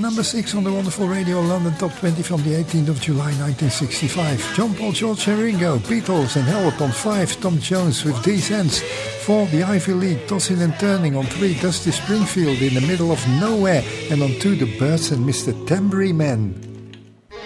number 6 on the Wonderful Radio London Top 20 from the 18th of July 1965. John Paul, George and Ringo, Beatles and Help on 5, Tom Jones with These Ends. 4, the Ivy League, Tossing and Turning. On 3, Dusty Springfield, In the Middle of Nowhere. And on 2, the Byrds and Mr. Tambourine Man.